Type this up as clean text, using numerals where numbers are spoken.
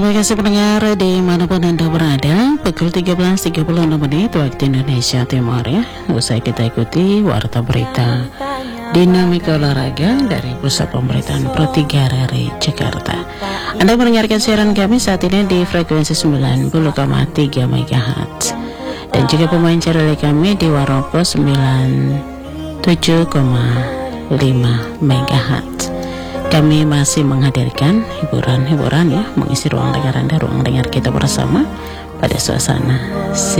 Terima kasih pendengar dimanapun Anda berada. Pukul 13.36 waktu Indonesia Timur ya. Usai kita ikuti warta berita dinamika olahraga dari Pusat Pemberitaan Pro 3 RRI Jakarta. Anda mendengarkan siaran kami saat ini di frekuensi 90,3 MHz dan juga pemain channel kami di Waropo 97,5 MHz. Kami masih menghadirkan hiburan-hiburan ya, mengisi ruang dengar Anda, ruang dengar kita bersama pada suasana